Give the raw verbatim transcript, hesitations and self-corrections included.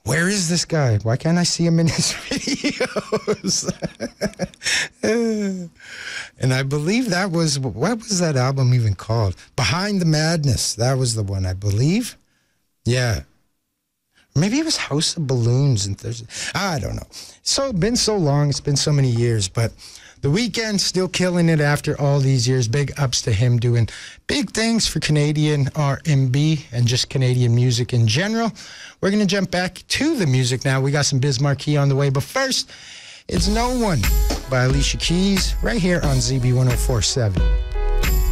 where is this guy? Why can't I see him in his videos? And I believe that was, what was that album even called? Behind the Madness. That was the one, I believe. Yeah. Maybe it was House of Balloons and Thursday. I don't know. So been so long. It's been so many years, but The Weeknd still killing it after all these years. Big ups to him, doing big things for Canadian R and B and just Canadian music in general. We're going to jump back to the music now. We got some Biz Markie on the way, but first, it's No One by Alicia Keys right here on Z B one oh four point seven.